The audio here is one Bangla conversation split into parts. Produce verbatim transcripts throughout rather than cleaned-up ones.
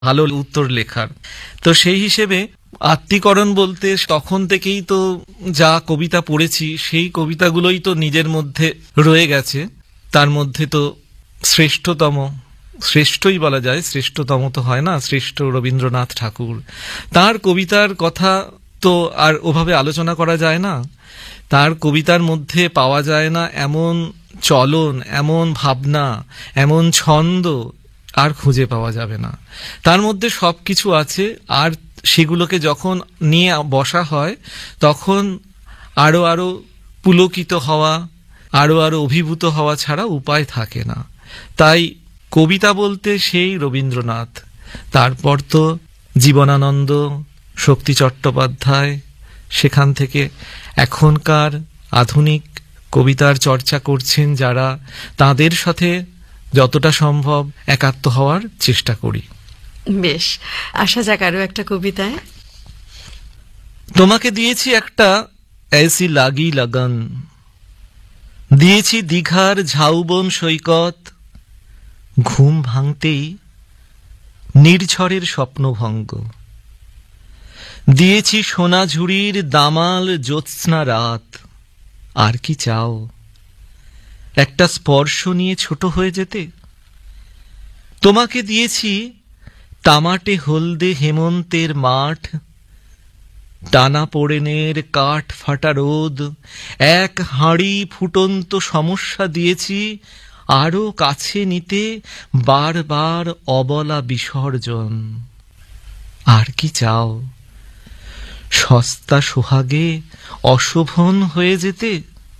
ভালো উত্তর লেখার। তো সেই হিসেবে আত্মীকরণ বলতে তখন থেকেই তো যা কবিতা পড়েছি সেই কবিতাগুলোই তো নিজের মধ্যে রয়ে গেছে। তার মধ্যে তো শ্রেষ্ঠতম, শ্রেষ্ঠই বলা যায়, শ্রেষ্ঠতম তো হয় না, শ্রেষ্ঠ রবীন্দ্রনাথ ঠাকুর। তার কবিতার কথা তো আর ওভাবে আলোচনা করা যায় না। তার কবিতার মধ্যে পাওয়া যায় না এমন চলন, এমন ভাবনা, এমন ছন্দ আর খুঁজে পাওয়া যাবে না। তার মধ্যে সব কিছু আছে, আর সেগুলোকে যখন নিয়ে বসা হয় তখন আরো আরো পুলকিত হওয়া, আরো আরো অভিভূত হওয়া ছাড়া উপায় থাকে না। তাই কবিতা বলতে সেই রবীন্দ্রনাথ, তারপর তো জীবনানন্দ, শক্তি চট্টোপাধ্যায়, সেখান থেকে এখনকার আধুনিক কবিতার চর্চা করছেন যারা, তাদের সাথে যতটা সম্ভব একাত্ম হওয়ার চেষ্টা করি। বেশ, আসা যাক আরো একটা কবিতায়। তোমাকে দিয়েছি একটা ऐसी লাগি লগন, দিয়েছি দীঘার ঝাউবন সৈকত, ঘুম ভাঙতেই নির্ঝরের স্বপ্নভঙ্গ, দিয়েছি সোনাঝুরির দামাল জ্যোৎস্না রাত। আর কি চাও, একটা স্পর্শ নিয়ে ছোট হয়ে যেতে? তোমাকে দিয়েছি তামাটে হলদে হেমন্তের মাঠ, টানা পোড়েনের কাঠ ফাটা রোদ, এক হাঁড়ি ফুটন্ত সমস্যা দিয়েছি আরো কাছে নিতে বারবার অবলা বিসর্জন। আর কি চাও, সস্তা সোহাগে অশোভন হয়ে যেতে?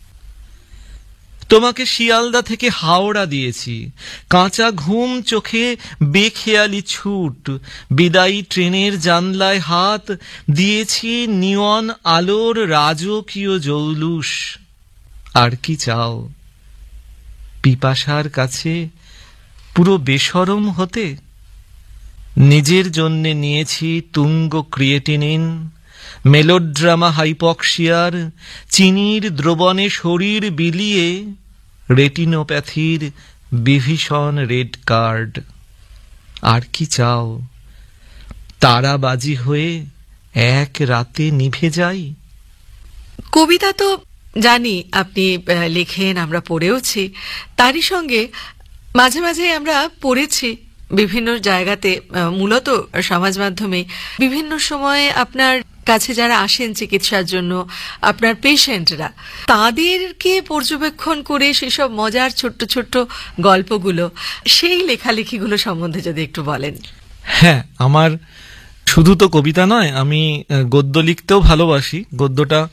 তোমাকে শিয়ালদা থেকে হাওড়া দিয়েছি, কাঁচা ঘুম চোখে বেখেয়ালি ছুট, বিদায়ী ট্রেনের জানলায় হাত দিয়েছি নিয়ন আলোর রাজকীয় জৌলুস। আর কি চাও, পিপাসার কাছে পুরো বেশরম হতে? নিজের জন্যে নিয়েছি তুঙ্গ ক্রিয়েটিনিন, মেলোড্রামা হাইপক্সিয়ার চিনির দ্রবণে শরীর বিলিয়ে রেটিনোপ্যাথির বিভীষণ রেড কার্ড। আর কি চাও, তারাবাজি হয়ে এক রাতে নিভে যাই? কবিতা তো জানি আপনি লেখেন, আমরা পড়েওছি, তারই সঙ্গে মাঝে মাঝে আমরা পড়েছি বিভিন্ন জায়গাতে, মূলত সমাজ মাধ্যমে বিভিন্ন সময়ে আপনার কাছে যারা আসেন চিকিৎসার জন্য, আপনার পেশেন্টরা, তাদেরকে পর্যবেক্ষণ করে সেসব মজার ছোট্ট ছোট্ট গল্পগুলো, সেই লেখালেখিগুলো সম্বন্ধে যদি একটু বলেন। হ্যাঁ, আমার শুধু তো কবিতা নয়, আমি গদ্য লিখতেও ভালোবাসি। গদ্যটা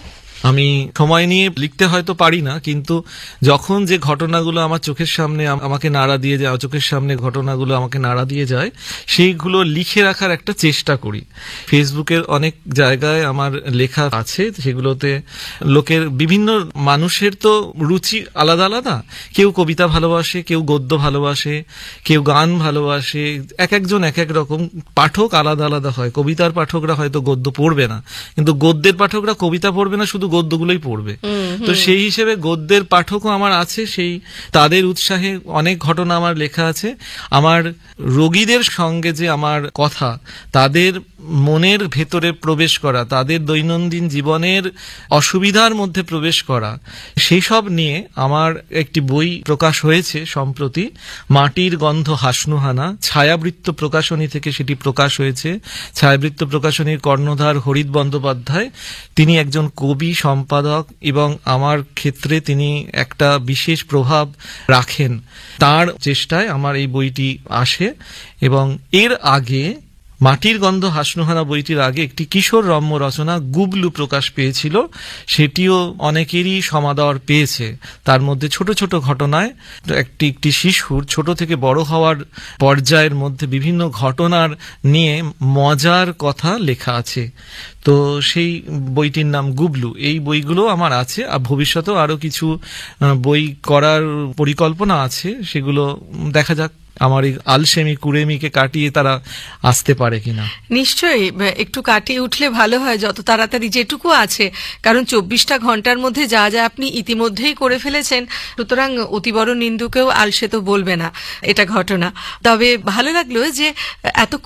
আমি সময় নিয়ে লিখতে হয়তো পারি না, কিন্তু যখন যে ঘটনাগুলো আমার চোখের সামনে আমাকে নাড়া দিয়ে যায়, চোখের সামনে ঘটনাগুলো আমাকে নাড়া দিয়ে যায়, সেইগুলো লিখে রাখার একটা চেষ্টা করি। ফেসবুকের অনেক জায়গায় আমার লেখা আছে, সেগুলোতে লোকের, বিভিন্ন মানুষের তো রুচি আলাদা আলাদা। কেউ কবিতা ভালোবাসে, কেউ গদ্য ভালোবাসে, কেউ গান ভালোবাসে, এক একজন এক এক রকম। পাঠক আলাদা আলাদা হয়। কবিতার পাঠকরা হয়তো গদ্য পড়বে না, কিন্তু গদ্যের পাঠকরা কবিতা পড়বে না, শুধু গদ্যগুলোই পড়বে। তো সেই হিসেবে গদ্যের পাঠকও আমার আছে, সেই তাদের উৎসাহে অনেক ঘটনা আমার লেখা আছে। আমার রোগীদের সঙ্গে যে আমার কথা, তাদের মনের ভেতরে প্রবেশ করা, তাদের দৈনন্দিন জীবনের অসুবিধার মধ্যে প্রবেশ করা, সেই সব নিয়ে আমার একটি বই প্রকাশ হয়েছে সম্প্রতি, মাটির গন্ধ হাসনুহানা। ছায়াবৃত্ত প্রকাশনী থেকে সেটি প্রকাশ হয়েছে। ছায়াবৃত্ত প্রকাশনীর কর্ণধার হরিত বন্দ্যোপাধ্যায়, তিনি একজন কবি, সম্পাদক, এবং আমার ক্ষেত্রে তিনি একটা বিশেষ প্রভাব রাখেন। তার চেষ্টায় আমার এই বইটি আসে। এবং এর আগে, মাটির গন্ধ হাসনুহানা বইটির আগে একটি কিশোর রম্য রচনা গুবলু প্রকাশ পেয়েছিল, সেটিও অনেকেরই সমাদর পেয়েছে। তার মধ্যে ছোট ছোট ঘটনায় একটি একটি শিশুর ছোট থেকে বড় হওয়ার পর্যায়ের মধ্যে বিভিন্ন ঘটনার নিয়ে মজার কথা লেখা আছে। তো সেই বইটির নাম গুবলু। এই বইগুলো আমার আছে, আর ভবিষ্যতেও আরো কিছু বই করার পরিকল্পনা আছে, সেগুলো দেখা যাক আমার এই আলসেমি কুড়েমিকে কাটিয়ে তারা আসতে পারে কিনা। নিশ্চয়ই একটু কাটিয়ে উঠলে ভালো হয়, যত তাড়াতাড়ি যেটুকু আছে, কারণ চব্বিশটা ঘন্টার মধ্যে যা যা আপনি ইতিমধ্যেই করে ফেলেছেন, সুতরাং অতি বড় নিন্দুকেও আলসে তো বলবে না, এটা ঘটনা। তবে ভালো লাগলো যে এত